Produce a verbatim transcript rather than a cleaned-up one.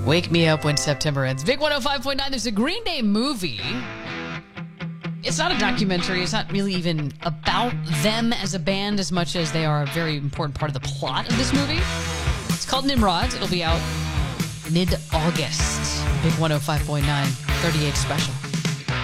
Wake Me Up When September Ends. Big one oh five point nine. There's a Green Day movie. It's not a documentary. It's not really even about them as a band as much as they are a very important part of the plot of this movie. It's called Nimrod. It'll be out mid-August. Big one oh five point nine, thirty-eight special.